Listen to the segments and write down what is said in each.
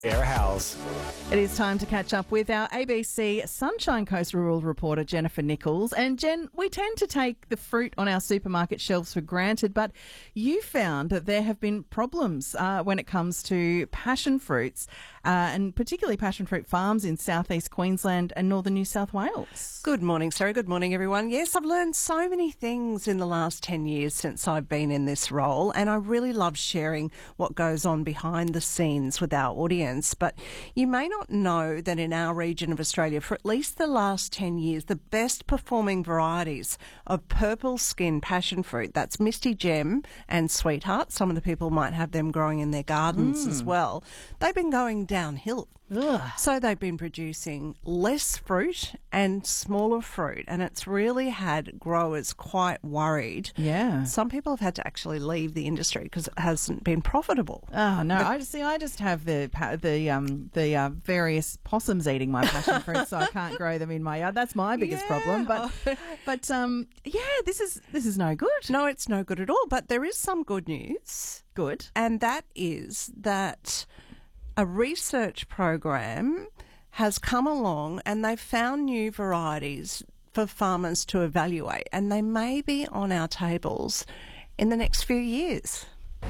Sarah Howells. It is time to catch up with our ABC Sunshine Coast rural reporter Jennifer Nichols. And Jen, we tend to take the fruit on our supermarket shelves for granted, but you found that there have been problems when it comes to passion fruits, and particularly passion fruit farms in southeast Queensland and northern New South Wales. Good morning, Sarah. Good morning, everyone. Yes, I've learned so many things in the last 10 years since I've been in this role, and I really love sharing what goes on behind the scenes with our audience. But you may not know that in our region of Australia, for at least the last 10 years, the best performing varieties of purple skin passion fruit, that's Misty Gem and Sweetheart, some of the people might have them growing in their gardens as well, they've been going downhill. Ugh. So they've been producing less fruit and smaller fruit, and it's really had growers quite worried. Yeah. Some people have had to actually leave the industry because it hasn't been profitable. Oh no! I just have the various possums eating my passion fruit, so I can't grow them in my yard. That's my biggest problem. But this is no good. No, it's no good at all. But there is some good news. Good. And that is that a research program has come along and they've found new varieties for farmers to evaluate, and they may be on our tables in the next few years.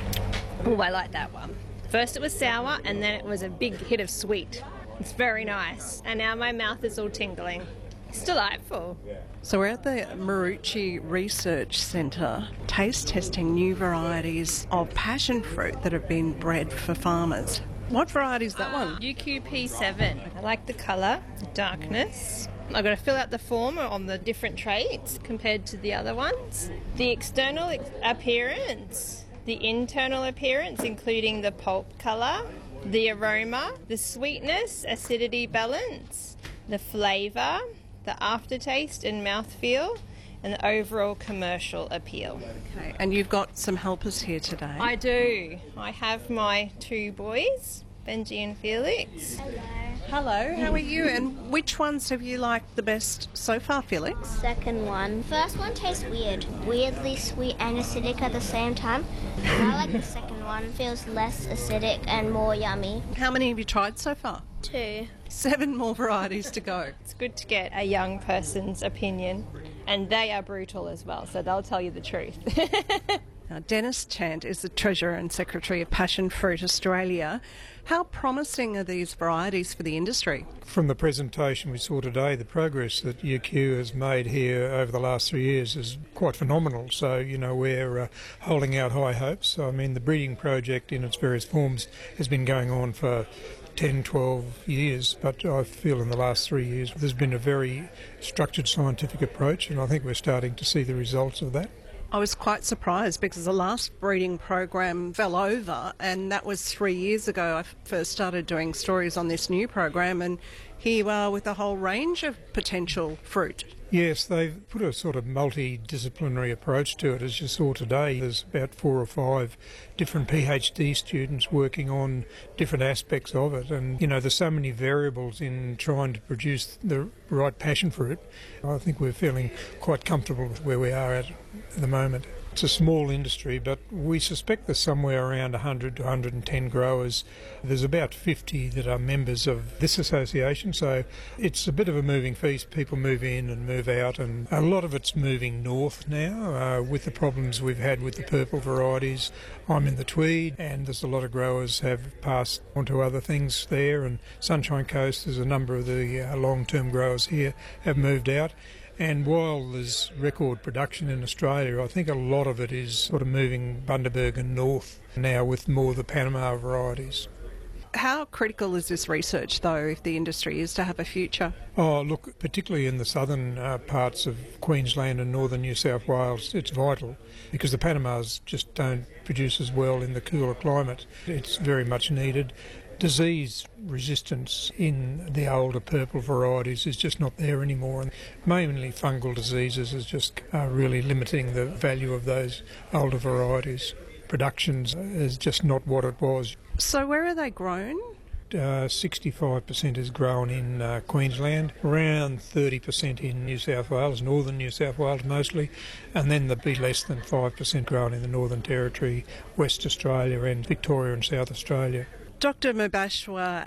Oh, I like that one. First it was sour and then it was a big hit of sweet. It's very nice. And now my mouth is all tingling. It's delightful. So we're at the Maroochy Research Centre taste testing new varieties of passion fruit that have been bred for farmers. What variety is that one? UQP7. I like the colour, the darkness. I've got to fill out the form on the different traits compared to the other ones. The external appearance, the internal appearance, including the pulp colour, the aroma, the sweetness, acidity balance, the flavour, the aftertaste and mouthfeel, and the overall commercial appeal. Okay, and you've got some helpers here today. I do. I have my two boys, Benji and Felix. Hello, how are you? And which ones have you liked the best so far, Felix? Second one. First one tastes weird. Weirdly sweet and acidic at the same time. I like the second one. Feels less acidic and more yummy. How many have you tried so far? 2. 7 more varieties to go. It's good to get a young person's opinion, and they are brutal as well, so they'll tell you the truth. Now, Dennis Chant is the Treasurer and Secretary of Passion Fruit Australia. How promising are these varieties for the industry? From the presentation we saw today, the progress that UQ has made here over the last 3 years is quite phenomenal. So, we're holding out high hopes. I mean, the breeding project in its various forms has been going on for 10, 12 years, but I feel in the last 3 years there's been a very structured scientific approach, and I think we're starting to see the results of that. I was quite surprised because the last breeding program fell over, and that was 3 years ago. I first started doing stories on this new program, and here you are with a whole range of potential fruit. Yes, they've put a sort of multidisciplinary approach to it, as you saw today. There's about 4 or 5 different PhD students working on different aspects of it. And, there's so many variables in trying to produce the right passion fruit. I think we're feeling quite comfortable with where we are at the moment. It's a small industry, but we suspect there's somewhere around 100 to 110 growers. There's about 50 that are members of this association, so it's a bit of a moving feast. People move in and move out, and a lot of it's moving north now with the problems we've had with the purple varieties. I'm in the Tweed, and there's a lot of growers have passed on to other things there, and Sunshine Coast, there's a number of the long-term growers here have moved out. And while there's record production in Australia, I think a lot of it is sort of moving Bundaberg and north now with more of the Panama varieties. How critical is this research, though, if the industry is to have a future? Oh, look, particularly in the southern parts of Queensland and northern New South Wales, it's vital because the Panamas just don't produce as well in the cooler climate. It's very much needed. Disease resistance in the older purple varieties is just not there anymore, and mainly fungal diseases is just really limiting the value of those older varieties. Production is just not what it was. So where are they grown? 65% is grown in Queensland, around 30% in New South Wales, northern New South Wales mostly, and then there'd be less than 5% grown in the Northern Territory, West Australia and Victoria and South Australia. Dr Mubashwa